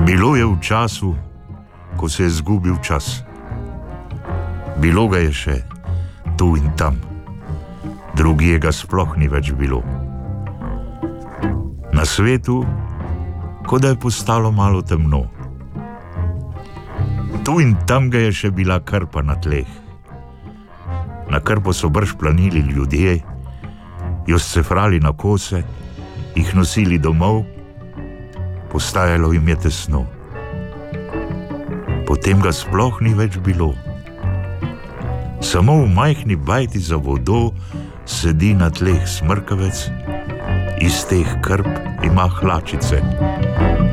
Bilo je v času, ko se je zgubil čas. Bilo ga je še tu in tam, drugje ga sploh ni več bilo. Na svetu, kot da je postalo malo temno. Tu in tam ga je še bila krpa na tleh. Na krpo so brž planili ljudje, jo scefrali na kose, jih nosili domov, postajalo jim je tesno. Potem ga sploh ni več bilo. Samo v majhni bajti za vodo sedi na tleh smrkavec, iz teh krp ima hlačice.